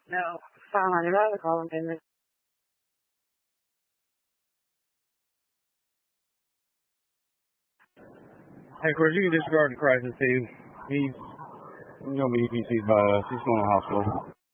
No, $500 calling payment. Hey, of course, you can disregard the crisis, too. He's going to be EPC'd by us. He's going to hospital.